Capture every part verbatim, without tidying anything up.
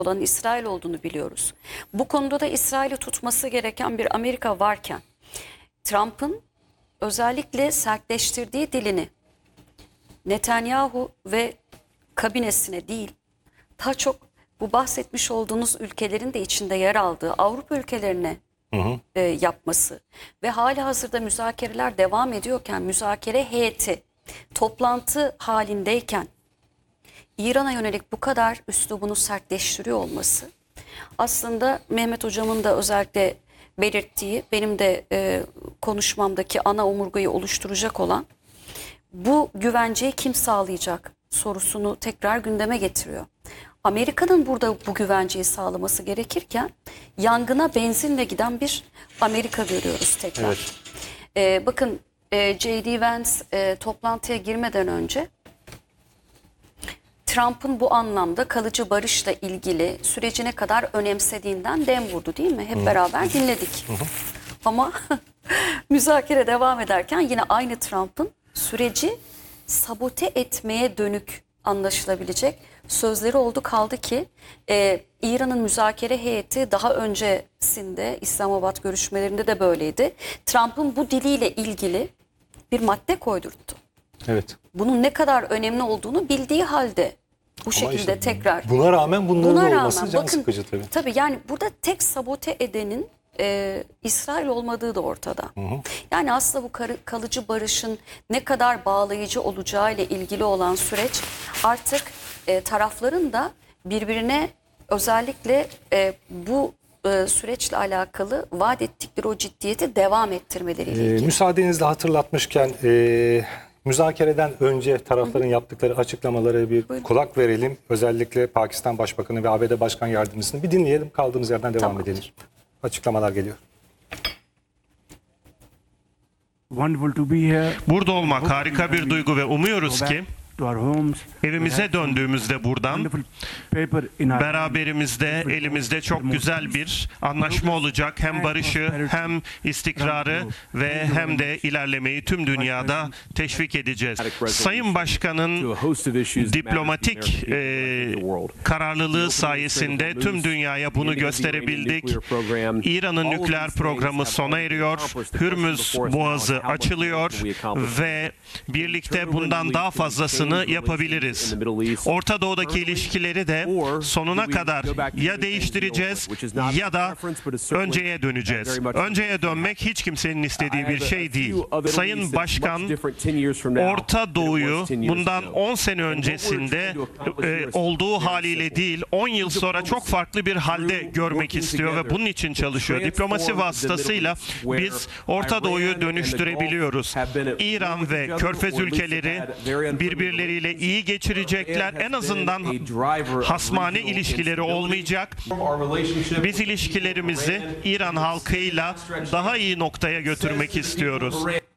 olan İsrail olduğunu biliyoruz. Bu konuda da İsrail'i tutması gereken bir Amerika varken Trump'ın özellikle sertleştirdiği dilini Netanyahu ve kabinesine değil, daha çok bu bahsetmiş olduğunuz ülkelerin de içinde yer aldığı Avrupa ülkelerine hı hı. E, yapması ve hali hazırda müzakereler devam ediyorken, müzakere heyeti toplantı halindeyken İran'a yönelik bu kadar üslubunu sertleştiriyor olması, aslında Mehmet Hocam'ın da özellikle belirttiği, benim de e, konuşmamdaki ana omurgayı oluşturacak olan bu güvenceyi kim sağlayacak sorusunu tekrar gündeme getiriyor. Amerika'nın burada bu güvenceyi sağlaması gerekirken yangına benzinle giden bir Amerika görüyoruz tekrar. Evet. Ee, bakın e, J D Vance e, toplantıya girmeden önce Trump'ın bu anlamda kalıcı barışla ilgili sürecine kadar önemsediğinden dem vurdu, değil mi? Hep Hı. beraber dinledik. Hı. Ama müzakere devam ederken yine aynı Trump'ın süreci sabote etmeye dönük anlaşılabilecek sözleri oldu, kaldı ki e, İran'ın müzakere heyeti daha öncesinde İslamabad görüşmelerinde de böyleydi. Trump'ın bu diliyle ilgili bir madde koydurttu. Evet. Bunun ne kadar önemli olduğunu bildiği halde bu Ama şekilde işte, tekrar. Buna rağmen bunların buna olması rağmen, can bakın, sıkıcı tabii. Tabii yani burada tek sabote edenin Ee, İsrail olmadığı da ortada. Hı hı. Yani aslında bu kalıcı barışın ne kadar bağlayıcı olacağı ile ilgili olan süreç artık e, tarafların da birbirine özellikle e, bu e, süreçle alakalı vaat ettikleri o ciddiyeti devam ettirmeleriyle ilgili. Ee, müsaadenizle hatırlatmışken e, müzakereden önce tarafların hı hı. yaptıkları açıklamalara bir Buyurun. kulak verelim. Özellikle Pakistan Başbakanı ve A B D Başkan Yardımcısını bir dinleyelim. Kaldığımız yerden devam Tamamdır. edelim. Açıklamalar geliyor. Burada olmak harika bir duygu ve umuyoruz ki evimize döndüğümüzde buradan beraberimizde, elimizde çok güzel bir anlaşma olacak. Hem barışı, hem istikrarı ve hem de ilerlemeyi tüm dünyada teşvik edeceğiz. Sayın Başkan'ın diplomatik e, kararlılığı sayesinde tüm dünyaya bunu gösterebildik. İran'ın nükleer programı sona eriyor. Hürmüz Boğazı açılıyor ve birlikte bundan daha fazlasını yapabiliriz. Orta Doğu'daki ilişkileri de sonuna kadar ya değiştireceğiz ya da önceye döneceğiz. Önceye dönmek hiç kimsenin istediği bir şey değil. Sayın Başkan, Orta Doğu'yu bundan on sene öncesinde e, olduğu haliyle değil, on yıl sonra çok farklı bir halde görmek istiyor ve bunun için çalışıyor. Diplomasi vasıtasıyla biz Orta Doğu'yu dönüştürebiliyoruz. İran ve Körfez ülkeleri birbirleriyle iyi geçirecekler. En azından hasmane ilişkileri olmayacak. Biz ilişkilerimizi İran halkıyla daha iyi noktaya götürmek istiyoruz.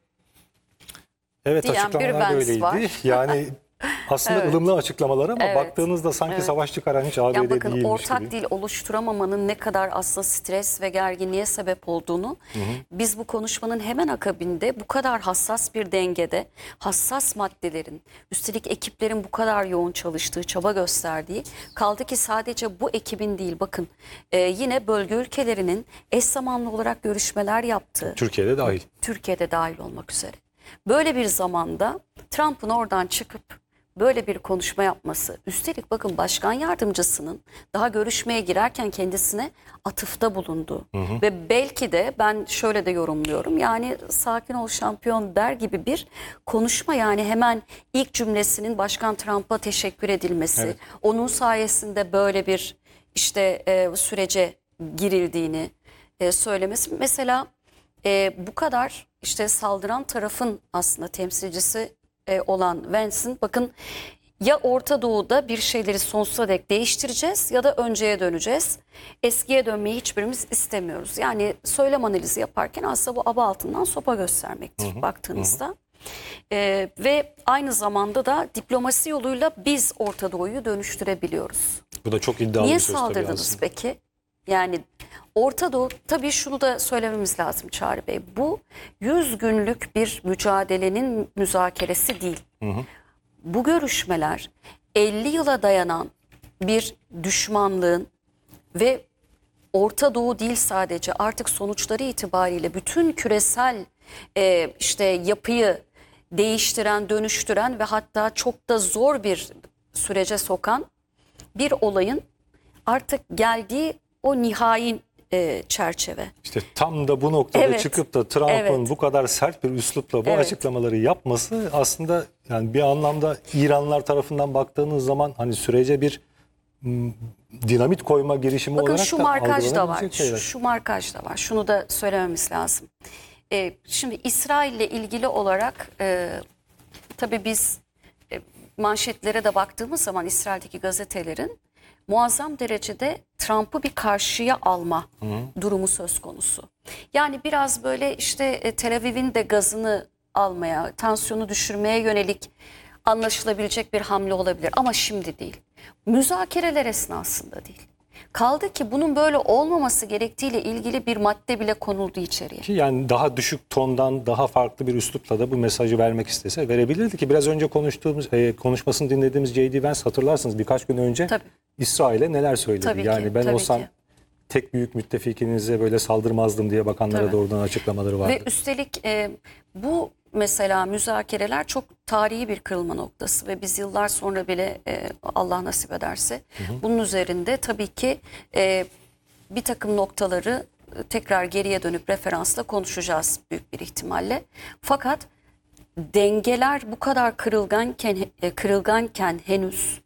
Evet, açıklamalar böyleydi. Var. Yani aslında evet. ılımlı açıklamalar ama evet. baktığınızda sanki evet. savaş çıkaran hiç A B D değilmiş gibi. Ortak dil oluşturamamanın ne kadar aslında stres ve gerginliğe sebep olduğunu hı hı. biz bu konuşmanın hemen akabinde bu kadar hassas bir dengede hassas maddelerin, üstelik ekiplerin bu kadar yoğun çalıştığı, çaba gösterdiği, kaldı ki sadece bu ekibin değil, bakın e, yine bölge ülkelerinin eş zamanlı olarak görüşmeler yaptığı. Türkiye'de dahil. Türkiye'de dahil olmak üzere. Böyle bir zamanda Trump'ın oradan çıkıp böyle bir konuşma yapması, üstelik bakın başkan yardımcısının daha görüşmeye girerken kendisine atıfta bulundu. Hı hı. Ve belki de ben şöyle de yorumluyorum, yani sakin ol şampiyon der gibi bir konuşma, yani hemen ilk cümlesinin Başkan Trump'a teşekkür edilmesi, evet. onun sayesinde böyle bir işte e, sürece girildiğini e, söylemesi. Mesela e, bu kadar işte saldıran tarafın aslında temsilcisi e, olan Vance'in, bakın ya Orta Doğu'da bir şeyleri sonsuza dek değiştireceğiz ya da önceye döneceğiz. Eskiye dönmeyi hiçbirimiz istemiyoruz. Yani söylem analizi yaparken aslında bu aba altından sopa göstermektir hı hı, baktığınızda. Hı. E, ve aynı zamanda da diplomasi yoluyla biz Orta Doğu'yu dönüştürebiliyoruz. Bu da çok iddialı Niye bir söz tabii. Niye saldırdınız peki? Yani Orta Doğu, tabii şunu da söylememiz lazım Çağrı Bey. Bu yüz günlük bir mücadelenin müzakeresi değil. Hı hı. Bu görüşmeler elli yıla dayanan bir düşmanlığın ve Orta Doğu değil sadece, artık sonuçları itibariyle bütün küresel e, işte yapıyı değiştiren, dönüştüren ve hatta çok da zor bir sürece sokan bir olayın artık geldiği o nihai e, çerçeve. İşte tam da bu noktada Evet, çıkıp da Trump'ın evet. bu kadar sert bir üslupla bu Evet. açıklamaları yapması aslında yani bir anlamda İranlılar tarafından baktığınız zaman hani sürece bir m, dinamit koyma girişimi Bakın olarak şu da markaj da var. algılanabilecek şeyler. Şu, şu markaj da var. Şunu da söylememiz lazım. Ee, şimdi İsrail ile ilgili olarak e, tabii biz e, manşetlere de baktığımız zaman İsrail'deki gazetelerin muazzam derecede Trump'ı bir karşıya alma Hı. durumu söz konusu. Yani biraz böyle işte e, Tel Aviv'in de gazını almaya, tansiyonu düşürmeye yönelik anlaşılabilecek bir hamle olabilir. Ama şimdi değil. Müzakereler esnasında değil. Kaldı ki bunun böyle olmaması gerektiğiyle ilgili bir madde bile konuldu içeriye. Ki yani daha düşük tondan daha farklı bir üslupla da bu mesajı vermek istese verebilirdi ki biraz önce konuştuğumuz e, konuşmasını dinlediğimiz J D Vance hatırlarsınız birkaç gün önce Tabii. İsrail'e neler söyledi. Tabii ki, yani ben tabii olsam ki. tek büyük müttefikinize böyle saldırmazdım diye bakanlara Tabii. doğrudan açıklamaları vardı. Ve üstelik e, bu mesela müzakereler çok tarihi bir kırılma noktası ve biz yıllar sonra bile e, Allah nasip ederse hı hı. bunun üzerinde tabii ki e, bir takım noktaları tekrar geriye dönüp referansla konuşacağız büyük bir ihtimalle. Fakat dengeler bu kadar kırılganken, e, kırılganken henüz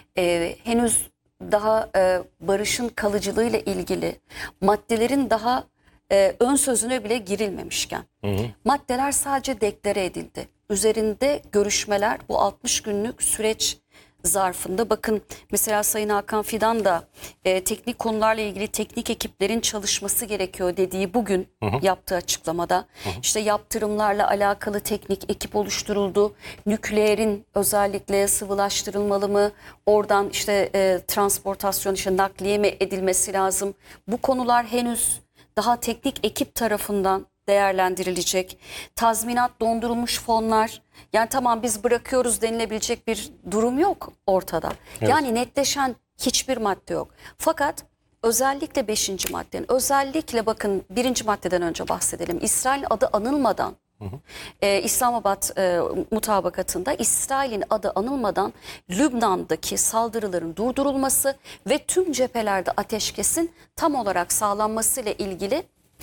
e, henüz daha e, barışın kalıcılığıyla ilgili maddelerin daha e, ön sözüne bile girilmemişken hı hı. maddeler sadece deklare edildi. Üzerinde görüşmeler bu altmış günlük süreç zarfında bakın mesela Sayın Hakan Fidan da e, teknik konularla ilgili teknik ekiplerin çalışması gerekiyor dediği bugün hı hı. yaptığı açıklamada hı hı. işte yaptırımlarla alakalı teknik ekip oluşturuldu. Nükleerin özellikle sıvılaştırılmalı mı? Oradan işte e, transportasyon işte nakliye mi edilmesi lazım? Bu konular henüz daha teknik ekip tarafından değerlendirilecek. Tazminat, dondurulmuş fonlar, yani tamam biz bırakıyoruz denilebilecek bir durum yok ortada. Evet. Yani netleşen hiçbir madde yok. Fakat özellikle beşinci maddenin, özellikle bakın birinci maddeden önce bahsedelim. İsrail'in adı anılmadan, hı hı. E, İslamabad e, mutabakatında İsrail'in adı anılmadan Lübnan'daki saldırıların durdurulması ve tüm cephelerde ateşkesin tam olarak sağlanmasıyla ilgili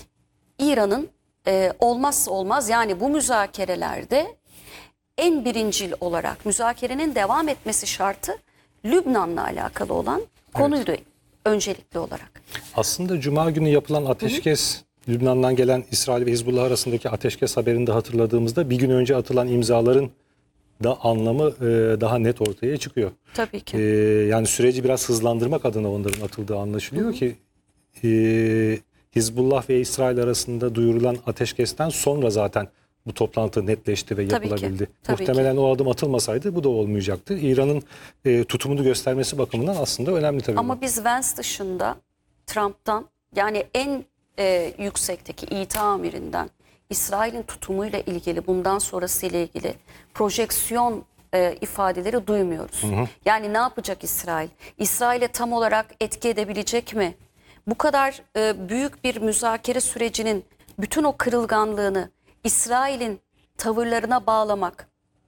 İran'ın e, olmazsa olmaz, yani bu müzakerelerde en birincil olarak müzakerenin devam etmesi şartı Lübnan'la alakalı olan konuydu, evet. öncelikli olarak. Aslında Cuma günü yapılan ateşkes, hı hı. Lübnan'dan gelen İsrail ve Hizbullah arasındaki ateşkes haberini de hatırladığımızda bir gün önce atılan imzaların da anlamı e, daha net ortaya çıkıyor. Tabii ki. E, yani süreci biraz hızlandırmak adına onların atıldığı anlaşılıyor, hı hı. ki e, Hizbullah ve İsrail arasında duyurulan ateşkesten sonra zaten bu toplantı netleşti ve tabii yapılabildi. Ki, tabii Muhtemelen ki. o adım atılmasaydı bu da olmayacaktı. İran'ın e, tutumunu göstermesi bakımından aslında önemli tabii. Ama bu. biz Vance dışında Trump'tan, yani en e, yüksekteki İTA amirinden İsrail'in tutumuyla ilgili, bundan sonrası ile ilgili projeksiyon e, ifadeleri duymuyoruz. Hı hı. Yani ne yapacak İsrail? İsrail'e tam olarak etki edebilecek mi? Bu kadar e, büyük bir müzakere sürecinin bütün o kırılganlığını İsrail'in tavırlarına bağlamak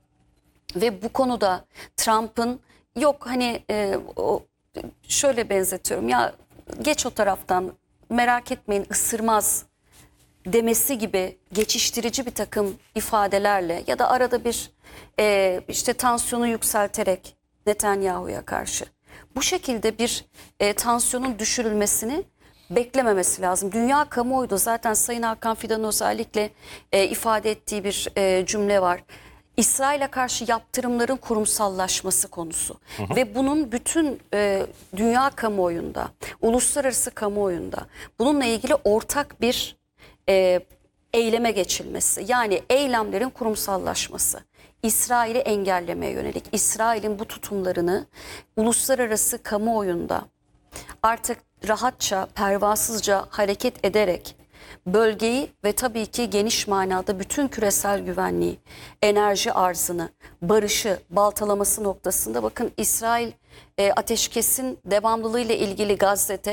ve bu konuda Trump'ın yok hani e, o, şöyle benzetiyorum ya, geç o taraftan, merak etmeyin ısırmaz demesi gibi geçiştirici bir takım ifadelerle ya da arada bir e, işte tansiyonu yükselterek Netanyahu'ya karşı bu şekilde bir e, tansiyonun düşürülmesini beklememesi lazım. Dünya kamuoyu da zaten Sayın Hakan Fidan'ın özellikle e, ifade ettiği bir e, cümle var. İsrail'e karşı yaptırımların kurumsallaşması konusu. Hı hı. Ve bunun bütün e, dünya kamuoyunda, uluslararası kamuoyunda bununla ilgili ortak bir e, eyleme geçilmesi. Yani eylemlerin kurumsallaşması. İsrail'i engellemeye yönelik, İsrail'in bu tutumlarını uluslararası kamuoyunda artık rahatça, pervasızca hareket ederek bölgeyi ve tabii ki geniş manada bütün küresel güvenliği, enerji arzını, barışı baltalaması noktasında bakın İsrail e, ateşkesin devamlılığı ile ilgili Gazze'de